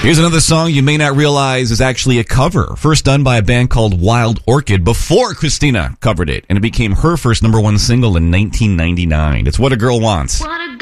Here's another song you may not realize is actually a cover. First done by a band called Wild Orchid before Christina covered it. And it became her first #1 single in 1999. It's What a Girl Wants. What a